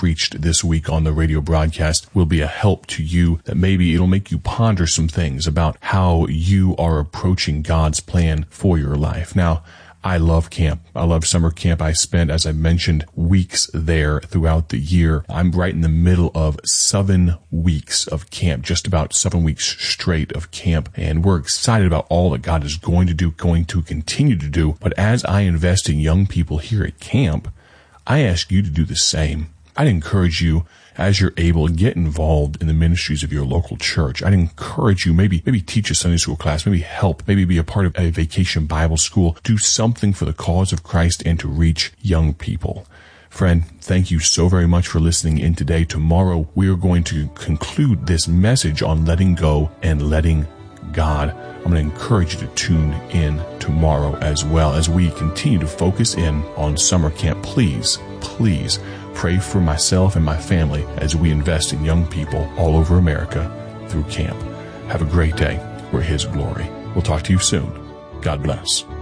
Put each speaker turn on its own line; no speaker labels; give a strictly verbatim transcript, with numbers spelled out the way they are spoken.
preached this week on the radio broadcast will be a help to you, that maybe it'll make you ponder some things about how you are approaching God's plan for your life. Now, I love camp. I love summer camp. I spent, as I mentioned, weeks there throughout the year. I'm right in the middle of seven weeks of camp, just about seven weeks straight of camp. And we're excited about all that God is going to do, going to continue to do. But as I invest in young people here at camp, I ask you to do the same. I'd encourage you, as you're able, get involved in the ministries of your local church. I'd encourage you, maybe maybe teach a Sunday school class, maybe help, maybe be a part of a vacation Bible school. Do something for the cause of Christ and to reach young people. Friend, thank you so very much for listening in today. Tomorrow, we are going to conclude this message on letting go and letting God. I'm going to encourage you to tune in tomorrow as well as we continue to focus in on summer camp. Please, please pray for myself and my family as we invest in young people all over America through camp. Have a great day for His glory. We'll talk to you soon. God bless.